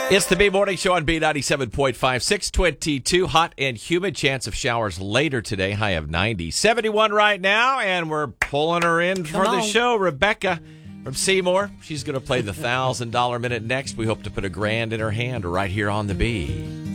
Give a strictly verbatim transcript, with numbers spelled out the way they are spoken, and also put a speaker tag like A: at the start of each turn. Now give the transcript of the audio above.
A: It's the B Morning Show on B ninety-seven point five, six twenty-two. Hot and humid. Chance of showers later today. High of ninety. seventy-one right now, and we're pulling her in for
B: Come
A: the
B: on.
A: show. Rebecca from Seymour. She's going to play the one thousand dollars minute next. We hope to put a grand in her hand right here on the B.